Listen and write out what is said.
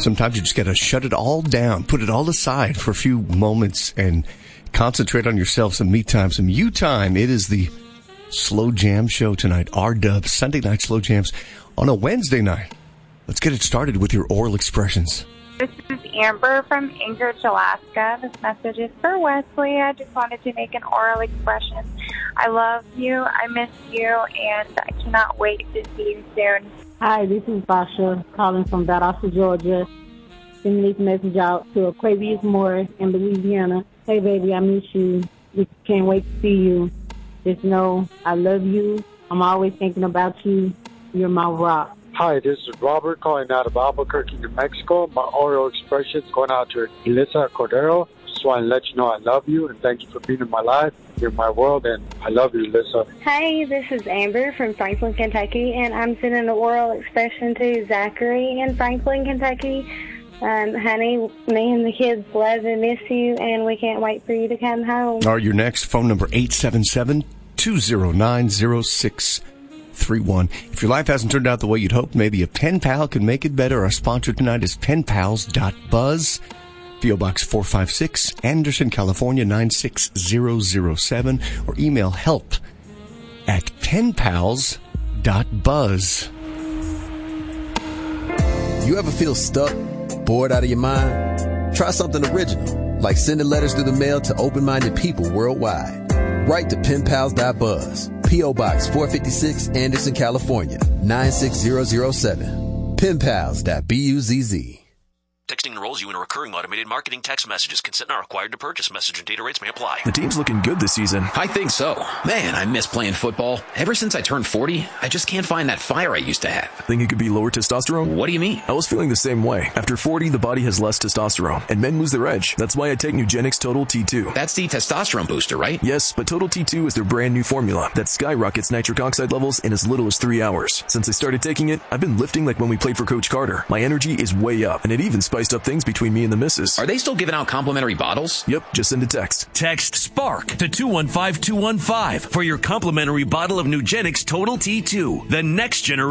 Sometimes you just got to shut it all down, put it all aside for a few moments and concentrate on yourself, some me time, some you time. It is the Slow Jam Show tonight, R-Dub, Sunday night Slow Jams on a Wednesday night. Let's get it started with your oral expressions. This is Amber from Anchorage, Alaska. This message is for Wesley. I just wanted to make an oral expression. I love you, I miss you, and I cannot wait to see you soon. Hi, this is Basha calling from Valdosta, Georgia. Sending this message out to Aquarius Moore in Louisiana. Hey, baby, I miss you. We can't wait to see you. Just know I love you. I'm always thinking about you. You're my rock. Hi, this is Robert calling out of Albuquerque, New Mexico. My oral expression is going out to Elisa Cordero. Just want to let you know I love you and thank you for being in my life. You're my world, and I love you, Elisa. Hey, this is Amber from Franklin, Kentucky, and I'm sending an oral expression to Zachary in Franklin, Kentucky. Honey, me and the kids love and miss you, and we can't wait for you to come home. All right, your next phone number, 877-209-0631. If your life hasn't turned out the way you'd hoped, maybe a pen pal can make it better. Our sponsor tonight is penpals.buzz. P.O. Box 456, Anderson, California, 96007. Or email help@penpals.buzz. You ever feel stuck, bored out of your mind? Try something original, like sending letters through the mail to open-minded people worldwide. Write to penpals.buzz, P.O. Box 456, Anderson, California, 96007. penpals.buzz. Texting enrolls you in a recurring automated marketing text messages. Consent not required to purchase. Message and data rates may apply. The team's looking good this season. I think so. Man, I miss playing football. Ever since I turned 40, I just can't find that fire I used to have. Think it could be lower testosterone? What do you mean? I was feeling the same way. After 40, the body has less testosterone, and men lose their edge. That's why I take Nugenix Total T2. That's the testosterone booster, right? Yes, but Total T2 is their brand new formula that skyrockets nitric oxide levels in as little as 3 hours. Since I started taking it, I've been lifting like when we played for Coach Carter. My energy is way up, and it even spiced up things between me and the missus. Are they still giving out complimentary bottles? Yep, just send a text. Text SPARK to 215-215 for your complimentary bottle of Nugenix Total T2, the next generation.